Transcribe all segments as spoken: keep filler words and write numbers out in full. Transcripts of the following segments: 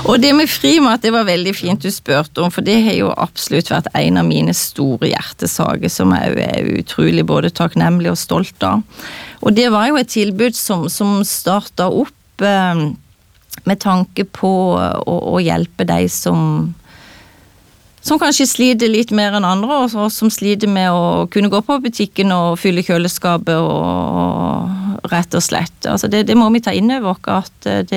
Og det med frimat, det var veldig fint du spørte om, for det har jo absolutt vært en av mine store hjertesager, som jeg er utrolig både takknemlig og stolt av. Og det var jo et tilbud som, som startet opp eh, med tanke på å, å hjelpe de som som kanskje sliter litt mer enn andre, og som sliter med å kunne gå på butikken og fylle kjøleskapet og rett og slett. Altså det, det må vi ta inn over oss, at det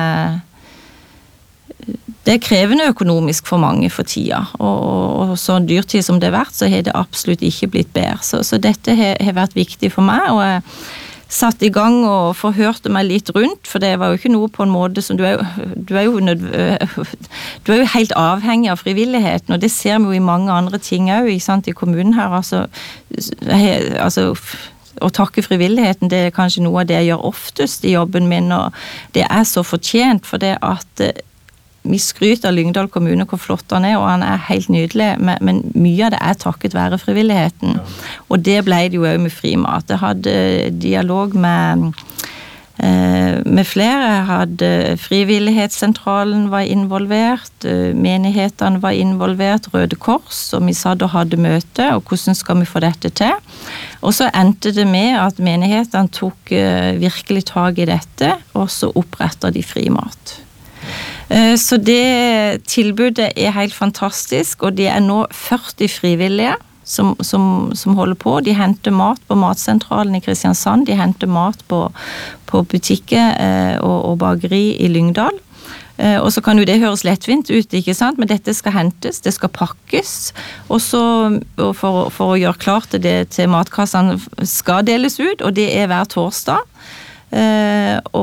det er krevende økonomisk for mange for tida, og, og så dyrtid som det har vært, så har det absolutt ikke blitt bedre. Så, så dette har, har vært viktig for meg, og jeg satt i gang og forhørte meg litt rundt, for det var jo ikke noe på en måte som du er jo, du er jo, nødv, du er jo helt avhengig av frivilligheten, og det ser vi jo i mange andre ting også, ikke sant, i kommunen her, altså, altså å takke frivilligheten, det er kanskje noe av det jeg gjør oftest i jobben min, og det er så fortjent, for det at vi skryter av Lyngdal kommune hvor flott han er, og han er helt nydelig, men, men mye av det er takket være frivilligheten. Ja. Og det ble det jo også med frimat. Jeg hadde dialog med, eh, med flere. Jeg hadde frivillighetssentralen var involvert, menighetene var involvert, Røde Kors, og vi satt og hadde møte, og hvordan skal vi få dette til? Og så endte det med at menighetene tok eh, virkelig tag i dette, og så opprettet de frimat. Så det tilbudet er helt fantastisk, og det er nå førti frivillige som, som, som holder på. De henter mat på matsentralen i Kristiansand, de henter mat på, på butikker og, og bakeri i Lyngdal. Og så kan jo det høres lettvint ut, ikke sant? Men dette skal hentes, det skal pakkes, og så og for, for å gjøre klart det til matkassene skal deles ut, og det er hver torsdag. Og